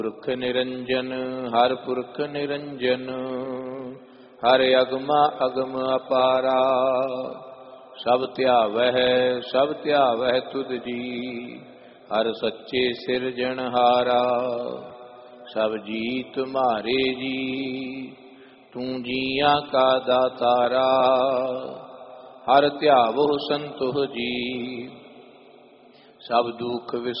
पुरख निरंजन हर पुरख निरंजन हर अगमा अगम अपारा सब त्यावह तुध जी हर सच्चे सिरजनहारा सब जी तुम्हारे जी तू जिया का दातारा हर त्यावो संतोह जी सब दुख